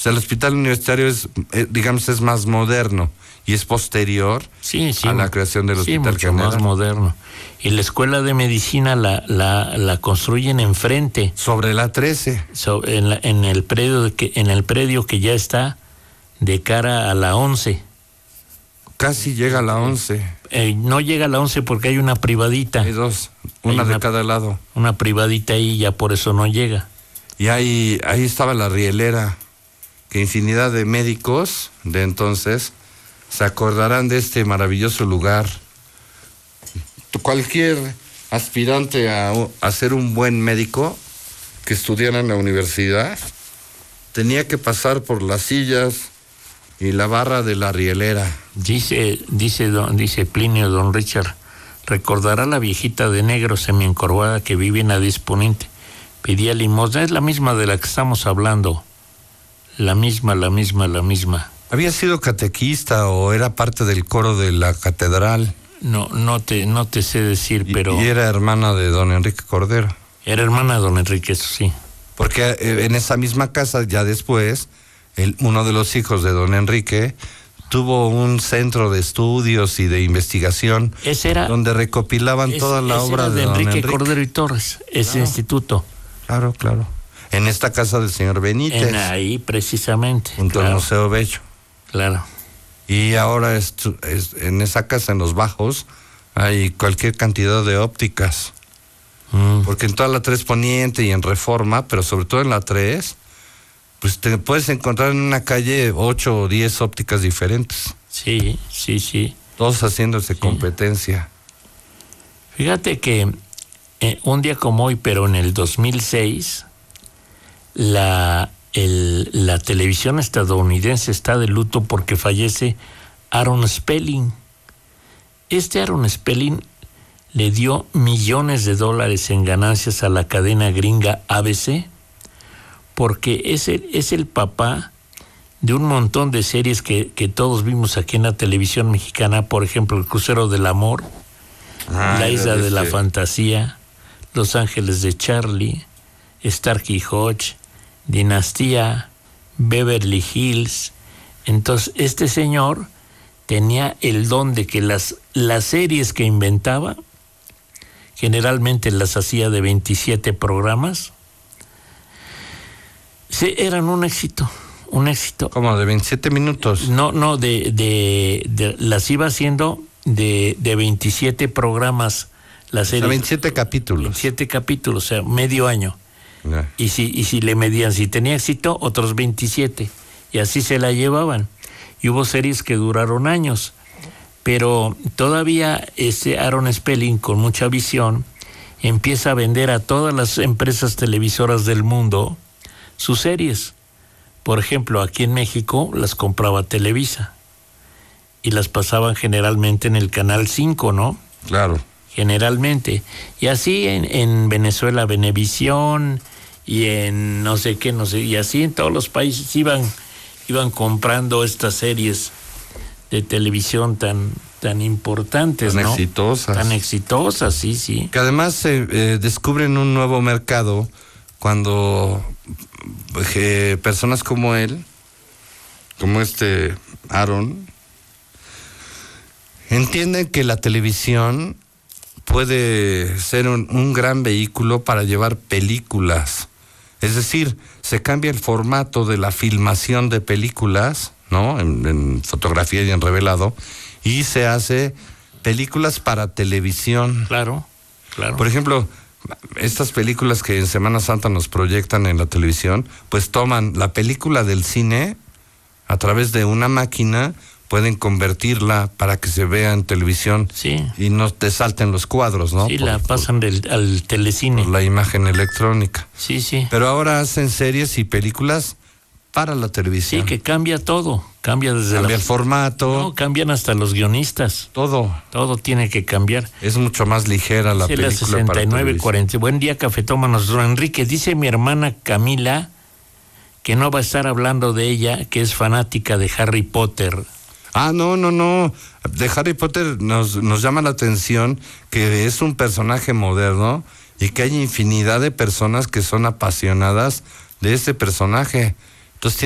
sea, el hospital universitario es, digamos, es más moderno y es posterior a la creación del hospital mucho general. Más moderno. Y la escuela de medicina la construyen enfrente. Sobre la 13. En el predio que ya está de cara a la 11. Casi llega a la 11. No llega a la 11 porque hay una privadita. Hay dos, una de cada lado. Una privadita ahí, ya por eso no llega. Y ahí estaba la rielera, que infinidad de médicos de entonces se acordarán de este maravilloso lugar. Cualquier aspirante a ser un buen médico que estudiara en la universidad tenía que pasar por las sillas y la barra de la rielera. Dice Plinio, don Richard, recordará la viejita de negro semiencorvada que vive en la disponente. Pedía limosna, es la misma de la que estamos hablando. La misma. ¿Había sido catequista o era parte del coro de la catedral? No te sé decir, pero... Y era hermana de don Enrique Cordero. Era hermana de don Enrique, eso sí. Porque en esa misma casa, ya después, uno de los hijos de don Enrique tuvo un centro de estudios y de investigación donde recopilaban toda la obra de don Enrique Cordero y Torres, ese instituto. Claro. En esta casa del señor Benítez. Ahí, precisamente. Junto al Museo Bello. Claro. Y ahora en esa casa, en los bajos, hay cualquier cantidad de ópticas. Porque en toda la 3 Poniente y en Reforma, pero sobre todo en la 3, pues te puedes encontrar en una calle 8 o 10 ópticas diferentes. Sí. Todos haciéndose competencia. Fíjate que un día como hoy, pero en el 2006, la televisión estadounidense está de luto porque fallece Aaron Spelling. Aaron Spelling le dio millones de dólares en ganancias a la cadena gringa ABC, porque es el papá de un montón de series que todos vimos aquí en la televisión mexicana, por ejemplo, El Crucero del Amor, La Isla de la Fantasía, Los Ángeles de Charlie, Starkey Hodge, Dinastía, Beverly Hills. Entonces, este señor tenía el don de que las series que inventaba, generalmente las hacía de 27 programas, sí, eran un éxito. ¿Cómo, de 27 minutos? No, las iba haciendo de 27 programas la serie. O sea, 27 capítulos. 27 capítulos, o sea, medio año. Yeah. Y si le medían, si tenía éxito, otros 27. Y así se la llevaban. Y hubo series que duraron años. Pero todavía Aaron Spelling, con mucha visión, empieza a vender a todas las empresas televisoras del mundo sus series. Por ejemplo, aquí en México las compraba Televisa y las pasaban generalmente en el Canal 5, ¿no? Claro. Generalmente. Y así en Venezuela, Venevisión, y en no sé, y así en todos los países iban comprando estas series de televisión tan importantes, tan ¿no? Exitosas. Tan exitosas, sí. Que además descubren un nuevo mercado cuando personas como él, como Aaron, entienden que la televisión puede ser un gran vehículo para llevar películas. Es decir, se cambia el formato de la filmación de películas, ¿no? En fotografía y en revelado, y se hace películas para televisión. Claro. Por ejemplo, estas películas que en Semana Santa nos proyectan en la televisión, pues toman la película del cine a través de una máquina, pueden convertirla para que se vea en televisión, sí, y no te salten los cuadros, ¿no? Sí, la pasan al telecine. Por la imagen electrónica. Sí. Pero ahora hacen series y películas para la televisión. Sí, que cambia todo. Cambia el formato. No, cambian hasta los guionistas. Todo tiene que cambiar. Es mucho más ligera la película. 69-40. Buen día, cafetómanos. Don Enrique, dice mi hermana Camila que no va a estar hablando de ella, que es fanática de Harry Potter. No. De Harry Potter nos llama la atención que es un personaje moderno y que hay infinidad de personas que son apasionadas de este personaje.